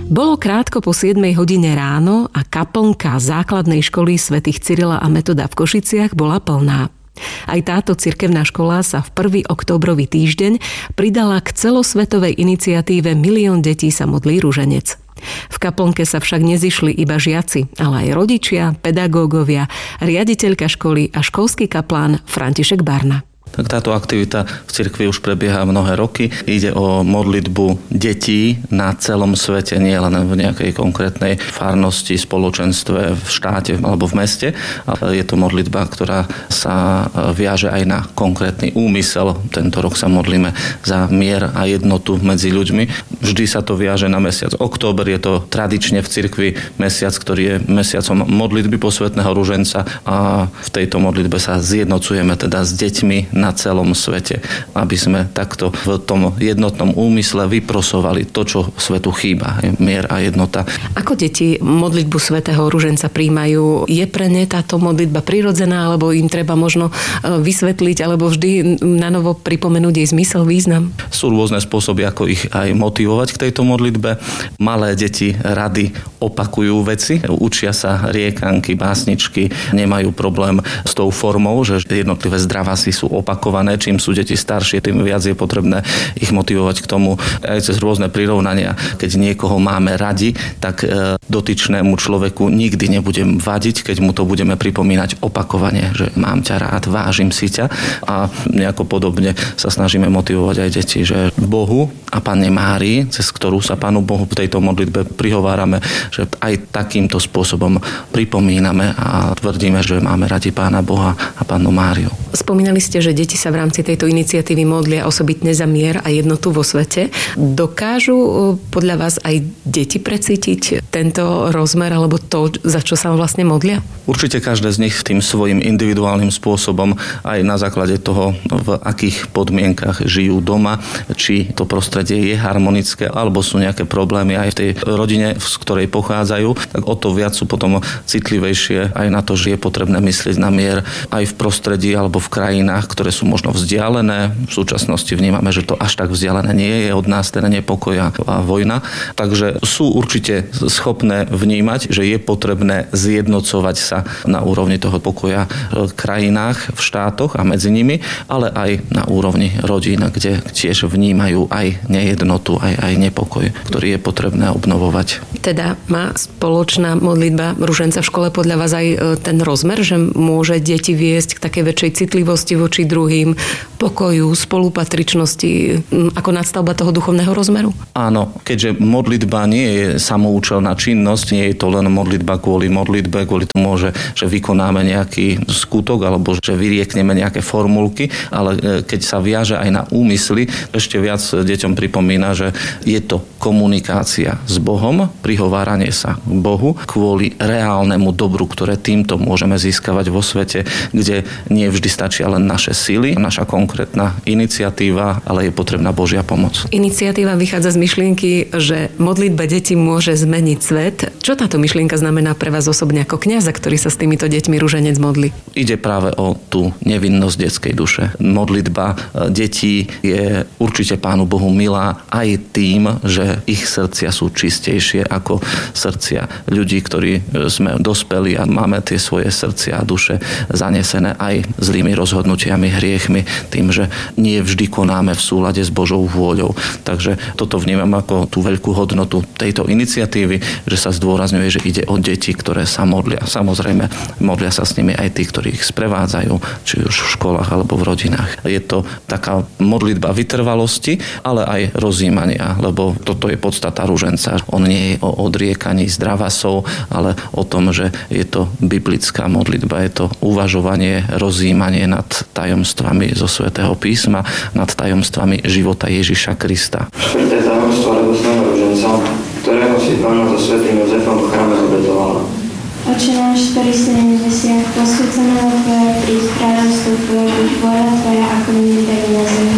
Bolo krátko po 7 hodine ráno a kaplnka základnej školy svätých Cyrila a Metoda v Košiciach bola plná. Aj táto cirkevná škola sa v 1. októbrový týždeň pridala k celosvetovej iniciatíve Milión detí sa modlí ruženec. V kaplnke sa však nezišli iba žiaci, ale aj rodičia, pedagógovia, riaditeľka školy a školský kaplán František Barna. Tak táto aktivita v cirkvi už prebieha mnohé roky. Ide o modlitbu detí na celom svete, nie len v nejakej konkrétnej farnosti, spoločenstve, v štáte alebo v meste. Ale je to modlitba, ktorá sa viaže aj na konkrétny úmysel. Tento rok sa modlíme za mier a jednotu medzi ľuďmi. Vždy sa to viaže na mesiac október. Je to tradične v cirkvi mesiac, ktorý je mesiacom modlitby posvätného ruženca a v tejto modlitbe sa zjednocujeme teda s deťmi na celom svete, aby sme takto v tom jednotnom úmysle vyprosovali to, čo svetu chýba, mier a jednota. Ako deti modlitbu svätého ruženca prijímajú? Je pre ne táto modlitba prirodzená, alebo im treba možno vysvetliť, alebo vždy na novo pripomenúť jej zmysel, význam? Sú rôzne spôsoby, ako ich aj motivovať k tejto modlitbe. Malé deti rady opakujú veci, učia sa riekanky, básničky, nemajú problém s tou formou, že jednotlivé zdravasy sú opakované. Čím sú deti staršie, tým viac je potrebné ich motivovať k tomu aj cez rôzne prirovnania. Keď niekoho máme radi, tak dotyčnému človeku nikdy nebudem vadiť, keď mu to budeme pripomínať opakovane, že mám ťa rád, vážim si ťa, a nejako podobne sa snažíme motivovať aj deti, že Bohu a Panne Márii, cez ktorú sa Pánu Bohu v tejto modlitbe prihovárame, že aj takýmto spôsobom pripomíname a tvrdíme, že máme radi Pána Boha a Pannu Máriu. Spomínali ste, že deti sa v rámci tejto iniciatívy modlia osobitne za mier a jednotu vo svete. Dokážu podľa vás aj deti precítiť tento rozmer alebo to, za čo sa vlastne modlia? Určite každé z nich tým svojím individuálnym spôsobom, aj na základe toho, v akých podmienkach žijú doma, či to prostredie je harmonické, alebo sú nejaké problémy aj v tej rodine, z ktorej pochádzajú, tak o to viac sú potom citlivejšie aj na to, že je potrebné myslieť na mier aj v prostredí alebo v krajinách, ktoré sú možno vzdialené. V súčasnosti vnímame, že to až tak vzdialené nie je od nás, teda nepokoj a vojna. Takže sú určite schopné vnímať, že je potrebné zjednocovať sa na úrovni toho pokoja v krajinách, v štátoch a medzi nimi, ale aj na úrovni rodín, kde tiež vnímajú aj nejednotu, aj nepokoj, ktorý je potrebné obnovovať. Teda má spoločná modlitba ruženca v škole podľa vás aj ten rozmer, že môže deti viesť k takej väčšej citlivosti voči druhým, pokoju, spolupatričnosti, ako nadstavba toho duchovného rozmeru? Áno, keďže modlitba nie je samoučelná činnosť, nie je to len modlitba kvôli modlitbe, kvôli tomu, že vykonáme nejaký skutok alebo že vyriekneme nejaké formulky, ale keď sa viaže aj na úmysly, ešte viac deťom pripomína, že je to komunikácia s Bohom, prihováranie sa k Bohu kvôli reálnemu dobru, ktoré týmto môžeme získavať vo svete, kde nie vždy stačia len naše sily, naša konkrétna iniciatíva, ale je potrebná Božia pomoc. Iniciatíva vychádza z myšlienky, že modlitba detí môže zmeniť svet. Čo táto myšlienka znamená pre vás osobne ako kňaza, ktorý sa s týmito deťmi ruženec modlí? Ide práve o tú nevinnosť detskej duše. Modlitba detí je určite Pánu Bohu milá aj tým, že ich srdcia sú čistejšie ako srdcia ľudí, ktorí sme dospeli a máme tie svoje srdcia a duše zanesené aj zlými rozhodnutiami, hriechmi, tým, že nie vždy konáme v súlade s Božou vôľou. Takže toto vnímam ako tú veľkú hodnotu tejto iniciatívy, že sa zdôrazňuje, že ide o deti, ktoré sa modlia. Samozrejme, modlia sa s nimi aj tí, ktorí ich sprevádzajú, či už v školách alebo v rodinách. Je to taká modlitba vytrvalosti, ale aj rozjímania, lebo toto je podstata ruženca. On nie je o odriekaní zdravasov, ale o tom, že je to biblická modlitba, je to uvažovanie, rozjímanie nad tajomstvami zo Svätého písma, nad tajomstvami života Ježiša Krista. 4. tajomstvo radostného ruženca, ktorého si Panna so svätým Jozefom v chráme obetovala. Oče náš, ktorý si na nebesiach, posväcená Tvoja príď, kráľovstvo Tvoje, buď vôľa Tvoja, ako v nebi, tak i na zemi.